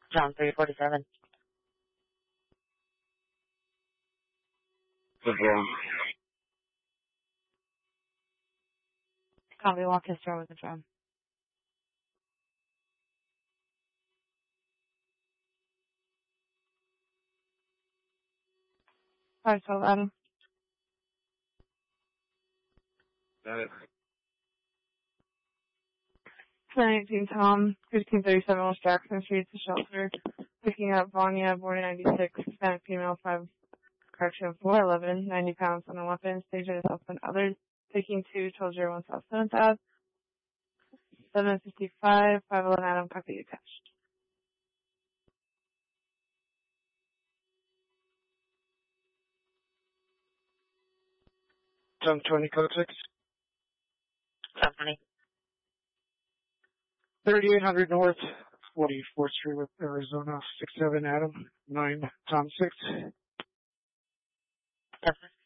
John 347. Copy, walk his door with the drum. 512 Adam. Got it. 918 Tom, 1537 West Jackson Street, the shelter. Picking up Vanya, born in 96, Hispanic female, 4'11", 90 pounds on a weapon, staging herself and others. Taking 2, 1201 South 7th Ave. 755, 511 Adam, copy attached. John 20, code 6. John 20. 3800 North, 44th Street with Arizona, 67 Adam, 9 Tom 6. Yes, sir.